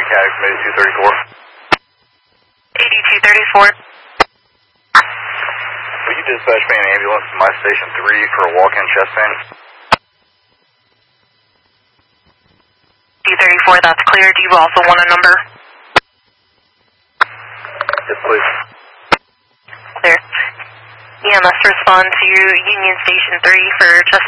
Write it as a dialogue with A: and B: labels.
A: Mechanics, maybe 234.
B: 8234.
A: Will you dispatch me an ambulance to my station 3 for a walk-in chest pain?
B: 234, that's clear. Do you also want a number?
A: Yes, please.
B: Clear. EMS respond to Union Station 3 for chest